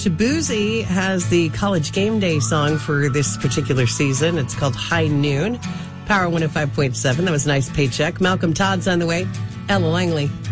Shabuzi has the college game day song for this particular season. It's called High Noon. Power 105.7. That was a nice paycheck. Malcolm Todd's on the way. Ella Langley.